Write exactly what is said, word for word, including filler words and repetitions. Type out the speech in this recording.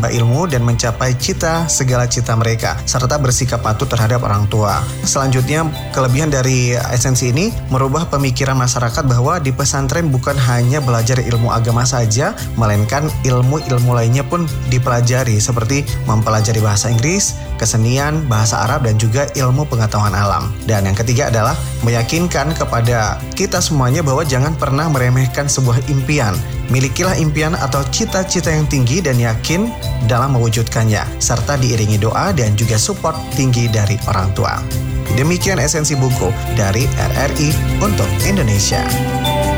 menimba ilmu dan mencapai cita segala cita mereka, serta bersikap patuh terhadap orang tua. Selanjutnya, kelebihan dari esensi ini merubah pemikiran masyarakat bahwa di pesantren bukan hanya belajar ilmu agama saja, melainkan ilmu-ilmu lainnya pun dipelajari seperti mempelajari bahasa Inggris, kesenian, bahasa Arab, dan juga ilmu pengetahuan alam. Dan yang ketiga adalah meyakinkan kepada kita semuanya bahwa jangan pernah meremehkan sebuah impian. Milikilah impian atau cita-cita yang tinggi dan yakin dalam mewujudkannya, serta diiringi doa dan juga support tinggi dari orang tua. Demikian esensi buku dari R R I untuk Indonesia.